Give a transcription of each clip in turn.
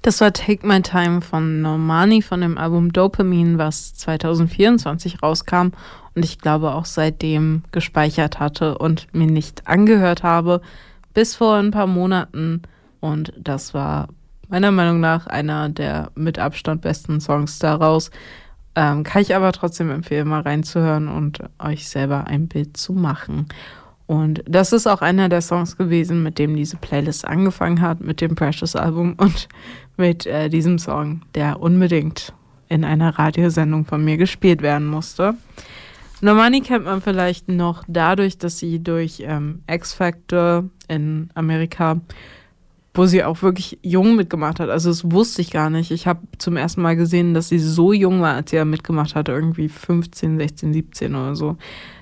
Das war Take My Time von Normani von dem Album Dopamine, was 2024 rauskam und ich glaube auch seitdem gespeichert hatte und mir nicht angehört habe, bis vor ein paar Monaten. Und das war meiner Meinung nach einer der mit Abstand besten Songs daraus. Kann ich aber trotzdem empfehlen, mal reinzuhören und euch selber ein Bild zu machen. Und das ist auch einer der Songs gewesen, mit dem diese Playlist angefangen hat, mit dem Precious-Album und mit diesem Song, der unbedingt in einer Radiosendung von mir gespielt werden musste. Normani kennt man vielleicht noch dadurch, dass sie durch X-Factor in Amerika, wo sie auch wirklich jung mitgemacht hat, also das wusste ich gar nicht. Ich habe zum ersten Mal gesehen, dass sie so jung war, als sie ja mitgemacht hatte, irgendwie 15, 16, 17 oder so.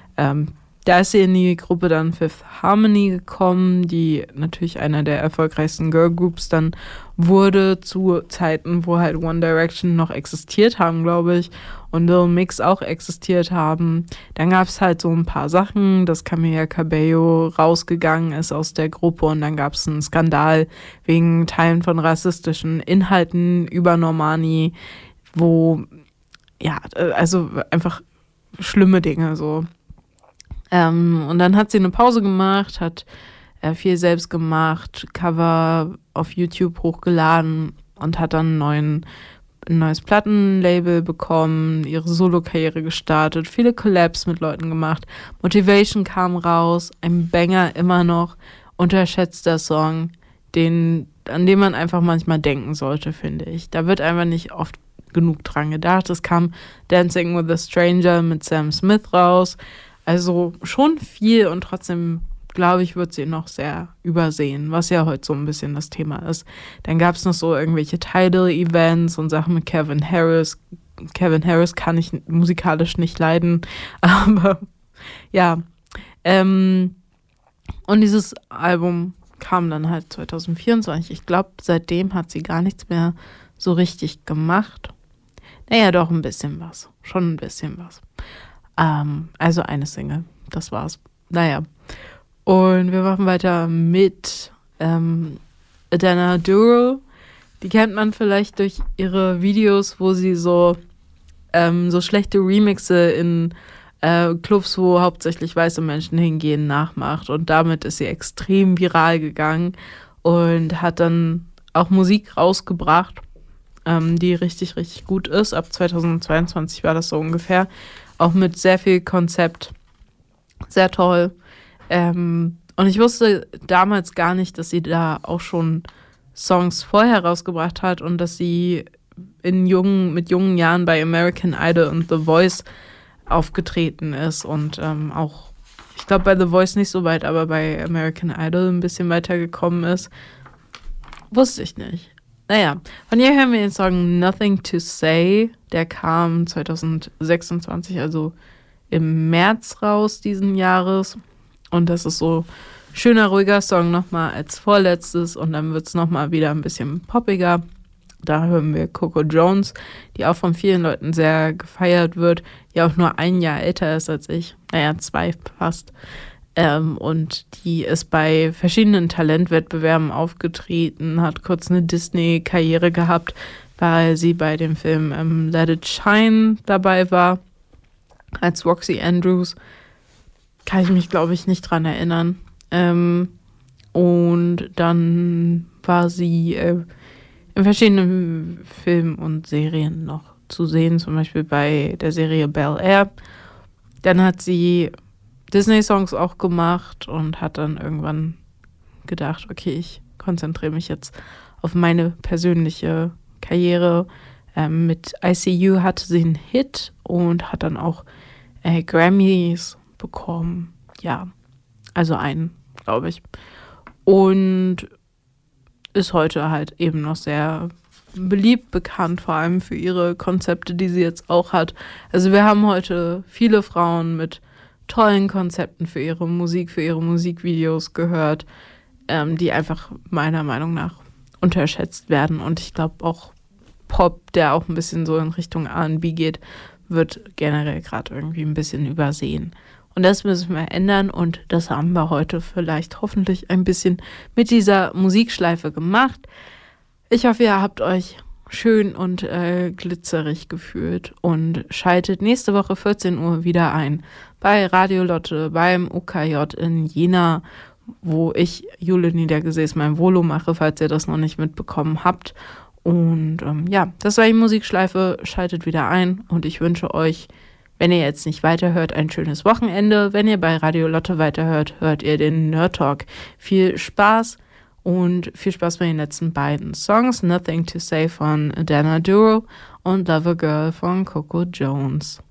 Da ist sie in die Gruppe dann Fifth Harmony gekommen, die natürlich einer der erfolgreichsten Girlgroups dann wurde, zu Zeiten, wo halt One Direction noch existiert haben, glaube ich, und Little Mix auch existiert haben. Dann gab es halt so ein paar Sachen, dass Camila Cabello rausgegangen ist aus der Gruppe und dann gab es einen Skandal wegen Teilen von rassistischen Inhalten über Normani, wo, ja, also einfach schlimme Dinge so. Und dann hat sie eine Pause gemacht, hat viel selbst gemacht, Cover auf YouTube hochgeladen und hat dann ein neues Plattenlabel bekommen, ihre Solo-Karriere gestartet, viele Collabs mit Leuten gemacht. Motivation kam raus, ein Banger immer noch, unterschätzter Song, an den man einfach manchmal denken sollte, finde ich. Da wird einfach nicht oft genug dran gedacht. Es kam Dancing with a Stranger mit Sam Smith raus. Also schon viel und trotzdem, glaube ich, wird sie noch sehr übersehen, was ja heute so ein bisschen das Thema ist. Dann gab es noch so irgendwelche Tidal-Events und Sachen mit Kevin Harris. Kevin Harris kann ich musikalisch nicht leiden, aber ja. Und dieses Album kam dann halt 2024. Ich glaube, seitdem hat sie gar nichts mehr so richtig gemacht. Naja, doch ein bisschen was. Schon ein bisschen was. Also eine Single, das war's. Naja, und wir machen weiter mit Adana Duro. Die kennt man vielleicht durch ihre Videos, wo sie so schlechte Remixe in Clubs, wo hauptsächlich weiße Menschen hingehen, nachmacht. Und damit ist sie extrem viral gegangen und hat dann auch Musik rausgebracht, die richtig, richtig gut ist. Ab 2022 war das so ungefähr. Auch mit sehr viel Konzept. Sehr toll. Und ich wusste damals gar nicht, dass sie da auch schon Songs vorher rausgebracht hat und dass sie mit jungen Jahren bei American Idol und The Voice aufgetreten ist und auch, ich glaube, bei The Voice nicht so weit, aber bei American Idol ein bisschen weiter gekommen ist. Wusste ich nicht. Naja, von ihr hören wir den Song Nothing to Say. Der kam 2026, also im März raus diesen Jahres. Und das ist so ein schöner, ruhiger Song nochmal als vorletztes. Und dann wird es nochmal wieder ein bisschen poppiger. Da hören wir Coco Jones, die auch von vielen Leuten sehr gefeiert wird, die auch nur ein Jahr älter ist als ich. Naja, 2 fast. Und die ist bei verschiedenen Talentwettbewerben aufgetreten, hat kurz eine Disney-Karriere gehabt, weil sie bei dem Film Let It Shine dabei war, als Roxy Andrews. Kann ich mich, glaube ich, nicht dran erinnern. Und dann war sie in verschiedenen Filmen und Serien noch zu sehen, zum Beispiel bei der Serie Bel Air. Dann hat sie Disney-Songs auch gemacht und hat dann irgendwann gedacht, okay, ich konzentriere mich jetzt auf meine persönliche Karriere. Mit ICU hatte sie einen Hit und hat dann auch Grammys bekommen. Ja, also einen, glaube ich. Und ist heute halt eben noch sehr beliebt, bekannt, vor allem für ihre Konzepte, die sie jetzt auch hat. Also wir haben heute viele Frauen mit tollen Konzepten für ihre Musik, für ihre Musikvideos gehört, die einfach meiner Meinung nach unterschätzt werden. Und ich glaube auch Pop, der auch ein bisschen so in Richtung R&B geht, wird generell gerade irgendwie ein bisschen übersehen. Und das müssen wir ändern und das haben wir heute vielleicht hoffentlich ein bisschen mit dieser Musikschleife gemacht. Ich hoffe, ihr habt euch schön und glitzerig gefühlt und schaltet nächste Woche 14 Uhr wieder ein bei Radio Lotte beim UKJ in Jena, wo ich, Jule Niedergesäß, mein Volo mache, falls ihr das noch nicht mitbekommen habt. Und ja, das war die Musikschleife. Schaltet wieder ein und ich wünsche euch, wenn ihr jetzt nicht weiterhört, ein schönes Wochenende. Wenn ihr bei Radio Lotte weiterhört, hört ihr den Nerd Talk. Viel Spaß und viel Spaß bei den letzten beiden Songs. Nothing to Say von Dana Duro und Love a Girl von Coco Jones.